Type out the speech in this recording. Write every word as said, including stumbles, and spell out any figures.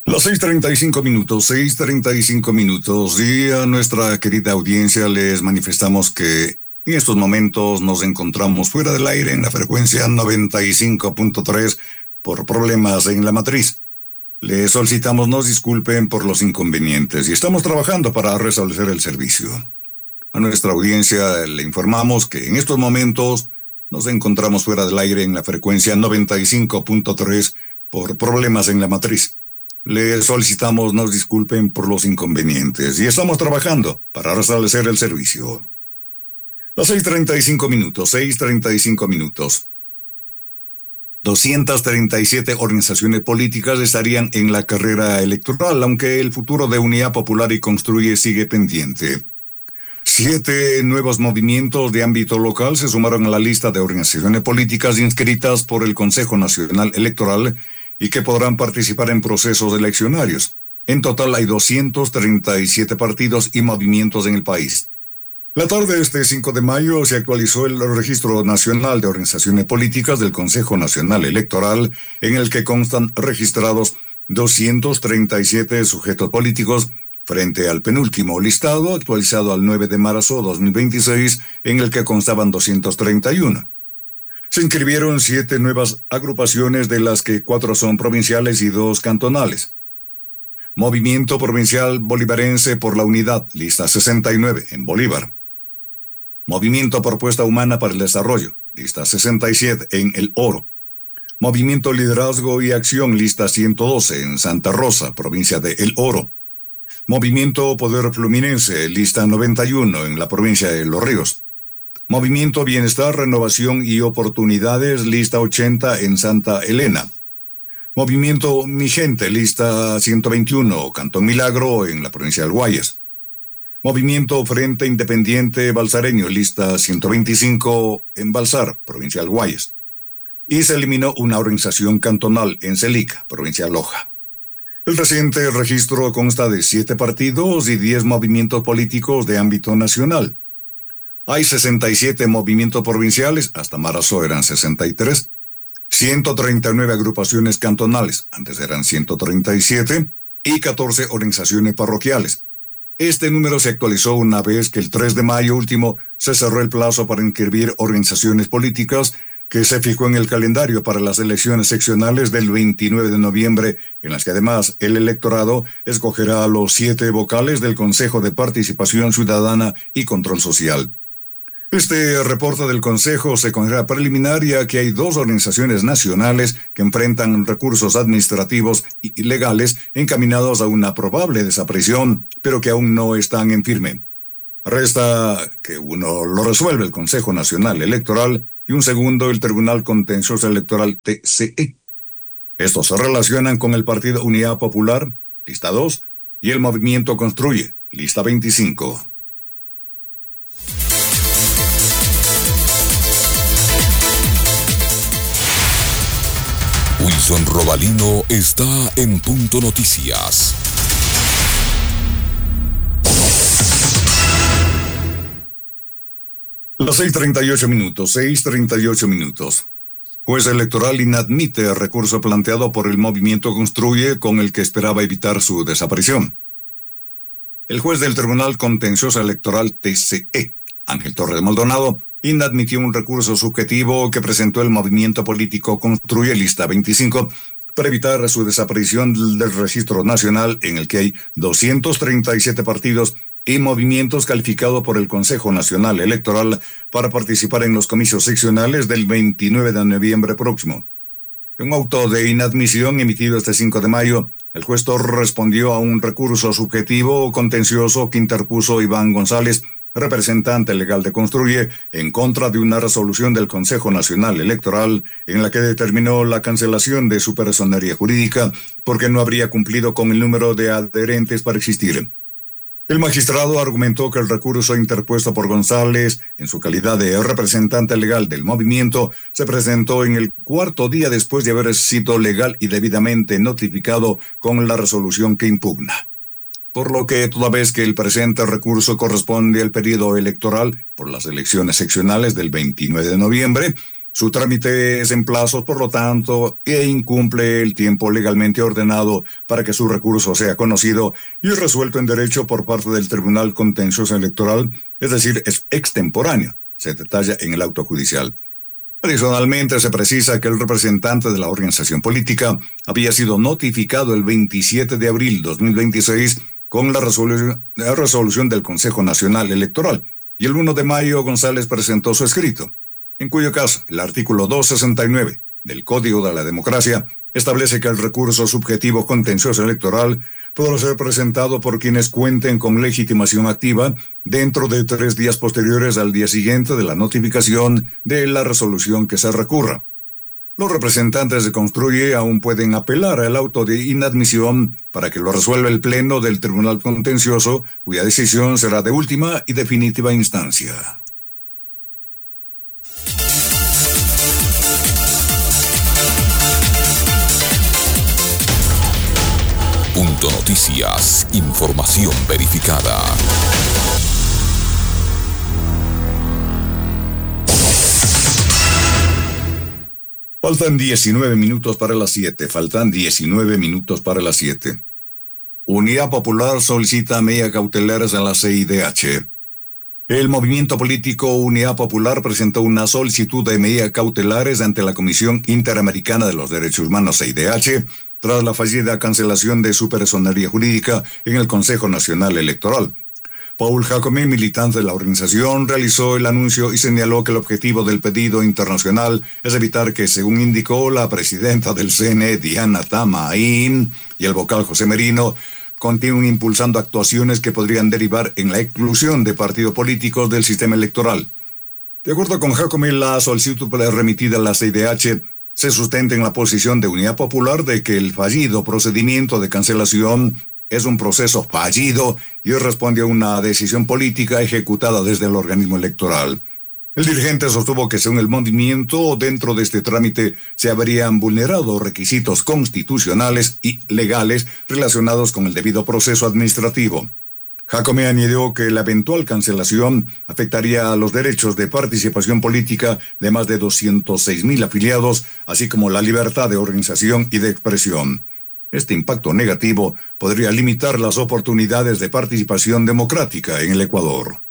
Las seis treinta y cinco minutos, seis treinta y cinco minutos, y a nuestra querida audiencia les manifestamos que en estos momentos nos encontramos fuera del aire en la frecuencia noventa y cinco punto tres por problemas en la matriz. Les solicitamos nos disculpen por los inconvenientes y estamos trabajando para restablecer el servicio. A nuestra audiencia le informamos que en estos momentos nos encontramos fuera del aire en la frecuencia noventa y cinco punto tres por problemas en la matriz. Les solicitamos nos disculpen por los inconvenientes y estamos trabajando para restablecer el servicio. Las seis treinta y cinco minutos, seis treinta y cinco minutos. doscientas treinta y siete organizaciones políticas estarían en la carrera electoral, aunque el futuro de Unidad Popular y Construye sigue pendiente. Siete nuevos movimientos de ámbito local se sumaron a la lista de organizaciones políticas inscritas por el Consejo Nacional Electoral y que podrán participar en procesos eleccionarios. En total hay doscientos treinta y siete partidos y movimientos en el país. La tarde de este cinco de mayo se actualizó el Registro Nacional de Organizaciones Políticas del Consejo Nacional Electoral, en el que constan registrados doscientos treinta y siete sujetos políticos, frente al penúltimo listado, actualizado al nueve de marzo de dos mil veintiséis, en el que constaban doscientos treinta y uno. Se inscribieron siete nuevas agrupaciones, de las que cuatro son provinciales y dos cantonales. Movimiento Provincial Bolivarense por la Unidad, lista sesenta y nueve, en Bolívar. Movimiento Propuesta Humana para el Desarrollo, lista sesenta y siete, en El Oro. Movimiento Liderazgo y Acción, lista ciento doce, en Santa Rosa, provincia de El Oro. Movimiento Poder Fluminense, lista noventa y uno, en la provincia de Los Ríos. Movimiento Bienestar, Renovación y Oportunidades, lista ochenta, en Santa Elena. Movimiento Mi Gente, lista ciento veintiuno, Cantón Milagro, en la provincia del Guayas. Movimiento Frente Independiente Balsareño, lista ciento veinticinco, en Balsar, provincia del Guayas. Y se eliminó una organización cantonal en Celica, provincia de Loja. El reciente registro consta de siete partidos y diez movimientos políticos de ámbito nacional. Hay sesenta y siete movimientos provinciales, hasta marzo eran sesenta y tres, ciento treinta y nueve agrupaciones cantonales, antes eran ciento treinta y siete, y catorce organizaciones parroquiales. Este número se actualizó una vez que el tres de mayo último se cerró el plazo para inscribir organizaciones políticas, que se fijó en el calendario para las elecciones seccionales del veintinueve de noviembre, en las que además el electorado escogerá a los siete vocales del Consejo de Participación Ciudadana y Control Social. Este reporte del Consejo se considera preliminar, ya que hay dos organizaciones nacionales que enfrentan recursos administrativos y legales encaminados a una probable desaparición, pero que aún no están en firme. Resta que uno lo resuelve el Consejo Nacional Electoral y un segundo el Tribunal Contencioso Electoral T C E. Estos se relacionan con el Partido Unidad Popular, lista dos, y el Movimiento Construye, lista veinticinco. Wilson Robalino está en Punto Noticias. Las seis treinta y ocho minutos, seis treinta y ocho minutos. Juez electoral inadmite recurso planteado por el Movimiento Construye, con el que esperaba evitar su desaparición. El juez del Tribunal Contencioso Electoral T C E, Ángel Torres Maldonado, inadmitió un recurso subjetivo que presentó el Movimiento Político Construye, lista veinticinco, para evitar su desaparición del registro nacional, en el que hay doscientos treinta y siete partidos y movimientos calificados por el Consejo Nacional Electoral para participar en los comicios seccionales del veintinueve de noviembre próximo. En un auto de inadmisión emitido este cinco de mayo, el juez Torres respondió a un recurso subjetivo contencioso que interpuso Iván González, representante legal de Construye, en contra de una resolución del Consejo Nacional Electoral en la que determinó la cancelación de su personería jurídica porque no habría cumplido con el número de adherentes para existir. El magistrado argumentó que el recurso interpuesto por González, en su calidad de representante legal del movimiento, se presentó en el cuarto día después de haber sido legal y debidamente notificado con la resolución que impugna. Por lo que, toda vez que el presente recurso corresponde al periodo electoral por las elecciones seccionales del veintinueve de noviembre, Su trámite es en plazos, por lo tanto, e incumple el tiempo legalmente ordenado para que su recurso sea conocido y resuelto en derecho por parte del Tribunal Contencioso Electoral, es decir, es extemporáneo, se detalla en el auto judicial. Adicionalmente, se precisa que el representante de la organización política había sido notificado el veintisiete de abril de dos mil veintiséis con la resolución, la resolución del Consejo Nacional Electoral, y el primero de mayo González presentó su escrito, en cuyo caso el artículo doscientos sesenta y nueve del Código de la Democracia establece que el recurso subjetivo contencioso electoral podrá ser presentado por quienes cuenten con legitimación activa dentro de tres días posteriores al día siguiente de la notificación de la resolución que se recurra. Los representantes de Construye aún pueden apelar al auto de inadmisión para que lo resuelva el Pleno del Tribunal Contencioso, cuya decisión será de última y definitiva instancia. Punto Noticias, información verificada. Faltan diecinueve minutos para las siete. Faltan diecinueve minutos para las siete. Unidad Popular solicita medidas cautelares a la C I D H. El movimiento político Unidad Popular presentó una solicitud de medidas cautelares ante la Comisión Interamericana de los Derechos Humanos, C I D H, tras la fallida cancelación de su personería jurídica en el Consejo Nacional Electoral. Paul Jacome, militante de la organización, realizó el anuncio y señaló que el objetivo del pedido internacional es evitar que, según indicó la presidenta del C N E, Diana Tamain, y el vocal José Merino, continúen impulsando actuaciones que podrían derivar en la exclusión de partidos políticos del sistema electoral. De acuerdo con Jacome, la solicitud remitida a la C I D H se sustenta en la posición de Unidad Popular de que el fallido procedimiento de cancelación es un proceso fallido y responde a una decisión política ejecutada desde el organismo electoral. El dirigente sostuvo que, según el movimiento, dentro de este trámite se habrían vulnerado requisitos constitucionales y legales relacionados con el debido proceso administrativo. Jacome añadió que la eventual cancelación afectaría a los derechos de participación política de más de doscientos seis mil afiliados, así como la libertad de organización y de expresión. Este impacto negativo podría limitar las oportunidades de participación democrática en el Ecuador.